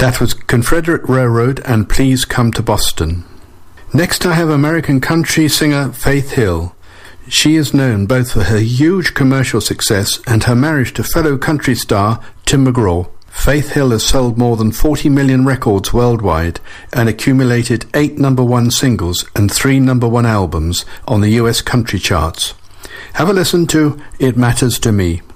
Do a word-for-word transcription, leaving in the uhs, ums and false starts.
That was Confederate Railroad and Please Come to Boston. Next I have American country singer Faith Hill. She is known both for her huge commercial success and her marriage to fellow country star Tim McGraw. Faith Hill has sold more than forty million records worldwide and accumulated eight number one singles and three number one albums on the U S country charts. Have a listen to It Matters to Me.